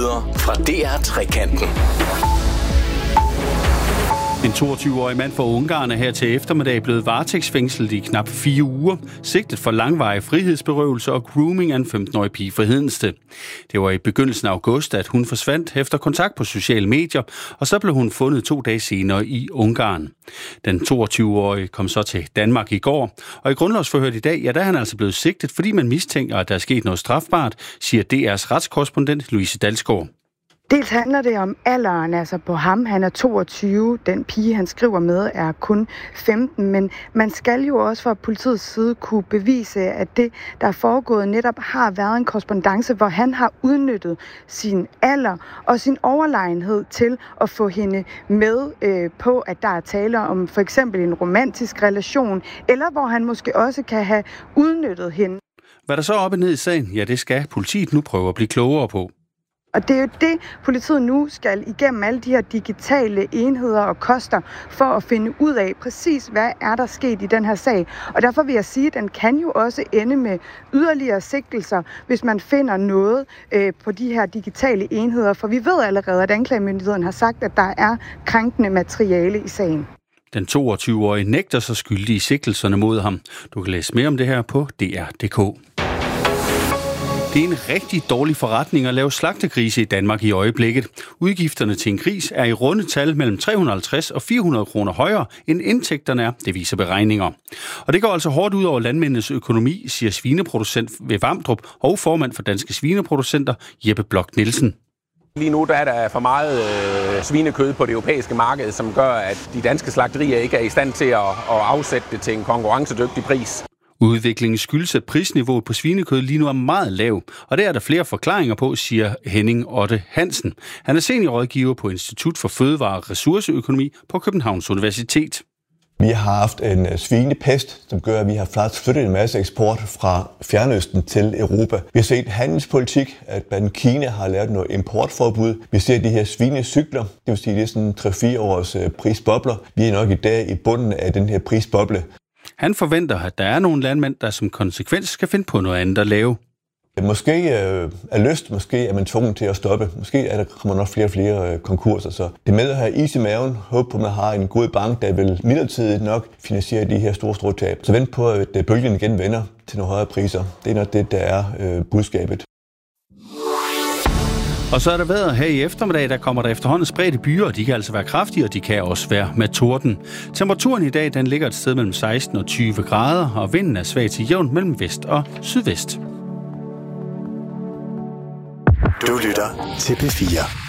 Nyheder fra DR Trekanten. En 22-årig mand fra Ungarn er her til eftermiddag blevet varetægtsfængslet i knap 4 uger, sigtet for langvarig frihedsberøvelse og grooming af en 15-årig pige fra Hedensted. Det var i begyndelsen af august, at hun forsvandt efter kontakt på sociale medier, og så blev hun fundet 2 dage senere i Ungarn. Den 22-årige kom så til Danmark i går, og i grundlovsforhøret i dag, der er han altså blevet sigtet, fordi man mistænker, at der er sket noget strafbart, siger DR's retskorrespondent Louise Dalsgaard. Dels handler det om alderen, altså på ham. Han er 22. Den pige, han skriver med, er kun 15. Men man skal jo også fra politiets side kunne bevise, at det, der er foregået, netop har været en korrespondance, hvor han har udnyttet sin alder og sin overlegenhed til at få hende med på, at der er tale om for eksempel en romantisk relation, eller hvor han måske også kan have udnyttet hende. Hvad der så er op og ned i sagen, ja, det skal politiet nu prøve at blive klogere på. Og det er jo det, politiet nu skal igennem alle de her digitale enheder og koster for at finde ud af præcis, hvad er der sket i den her sag. Og derfor vil jeg sige, at den kan jo også ende med yderligere sigtelser, hvis man finder noget på de her digitale enheder. For vi ved allerede, at anklagemyndigheden har sagt, at der er krænkende materiale i sagen. Den 22-årige nægter sig skyldig i sigtelserne mod ham. Du kan læse mere om det her på dr.dk. Det er en rigtig dårlig forretning at lave slagtegrise i Danmark i øjeblikket. Udgifterne til en gris er i runde tal mellem 350 og 400 kroner højere, end indtægterne er, det viser beregninger. Og det går altså hårdt ud over landmændenes økonomi, siger svineproducent ved Vamdrup og formand for Danske Svineproducenter Jeppe Blok Nielsen. Lige nu der er der for meget svinekød på det europæiske marked, som gør, at de danske slagterier ikke er i stand til at afsætte det til en konkurrencedygtig pris. Udviklingen skyldes, at prisniveauet på svinekød lige nu er meget lav, og det er der flere forklaringer på, siger Henning Otte Hansen. Han er seniorrådgiver på Institut for Fødevare og Ressourceøkonomi på Københavns Universitet. Vi har haft en svinepest, som gør, at vi har flyttet en masse eksport fra Fjernøsten til Europa. Vi har set handelspolitik, at blandt Kina har lavet noget importforbud. Vi ser de her svinecykler, det vil sige, det er sådan 3-4 års prisbobler. Vi er nok i dag i bunden af den her prisboble. Han forventer, at der er nogle landmænd, der som konsekvens skal finde på noget andet at lave. Måske er lyst, måske er man tvunget til at stoppe. Måske kommer nok flere og flere konkurser. Så det med at have is i maven, håbe på, at man har en god bank, der vil midlertidigt nok finansiere de her store tab. Så vent på, at bølgen igen vender til nogle højere priser. Det er nok det, der er budskabet. Og så er der vejret her i eftermiddag, der kommer der efterhånden spredte byer, og de kan altså være kraftige, og de kan også være med torden. Temperaturen i dag, den ligger et sted mellem 16 og 20 grader, og vinden er svag til jævn mellem vest og sydvest. Du lytter til P4.